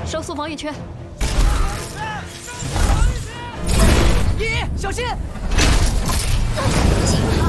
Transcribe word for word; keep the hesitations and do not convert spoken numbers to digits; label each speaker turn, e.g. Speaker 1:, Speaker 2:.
Speaker 1: 收缩防御圈。
Speaker 2: 依依，小心！
Speaker 3: 景豪。